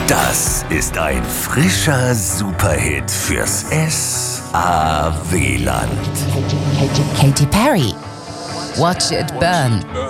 Das ist ein frischer Superhit fürs SAW-Land. Katy Perry. Watch it burn.